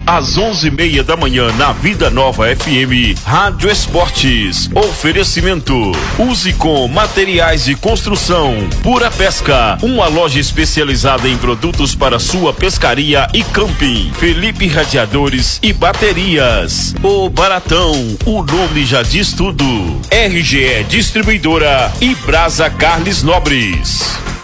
às 11:30 da manhã na Vida Nova FM, Rádio Esportes. Oferecimento: Usicom Materiais de Construção, Pura Pesca, uma loja especializada em produtos para sua pescaria e camping. Felipe Radiadores e Baterias. O Baratão, o nome já diz tudo. RGE Distribuidora e Brasa Carnes Nobres.